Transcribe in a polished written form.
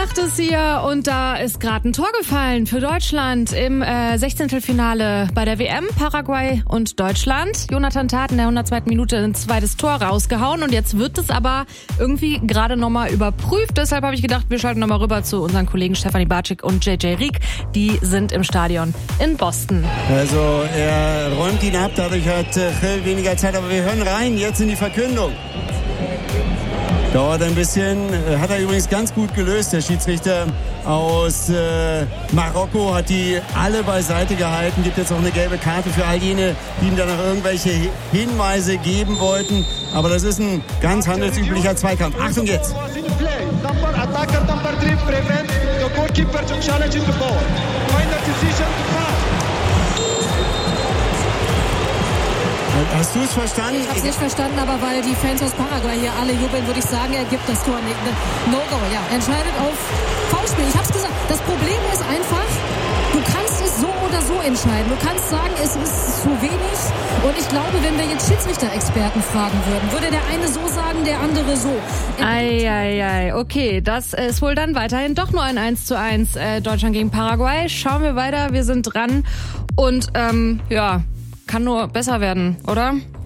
macht es hier und da ist gerade ein Tor gefallen für Deutschland im 16. bei der WM, Paraguay und Deutschland. Jonathan Tah in der 102. Minute ein zweites Tor rausgehauen und jetzt wird es aber irgendwie gerade nochmal überprüft. Deshalb habe ich gedacht, wir schalten nochmal rüber zu unseren Kollegen Stefanie Bartschik und JJ Rieck. Die sind im Stadion in Boston. Also er räumt ihn ab, dadurch hat Gil weniger Zeit, aber wir hören rein jetzt in die Verkündung. Dauert ein bisschen, hat er übrigens ganz gut gelöst. Der Schiedsrichter aus Marokko hat die alle beiseite gehalten. Gibt jetzt auch eine gelbe Karte für all jene, die ihm dann noch irgendwelche Hinweise geben wollten. Aber das ist ein ganz handelsüblicher Zweikampf. Achtung jetzt! Hast du es verstanden? Ich habe es nicht verstanden, aber weil die Fans aus Paraguay hier alle jubeln, würde ich sagen, er gibt das Tor nicht. No-Go, ja. Entscheidet auf Foulspiel. Ich habe es gesagt. Das Problem ist einfach, du kannst es so oder so entscheiden. Du kannst sagen, es ist zu wenig. Und ich glaube, wenn wir jetzt Schiedsrichter-Experten fragen würden, würde der eine so sagen, der andere so. Ei. Okay, das ist wohl dann weiterhin doch nur ein 1:1 Deutschland gegen Paraguay. Schauen wir weiter, wir sind dran. Und kann nur besser werden, oder?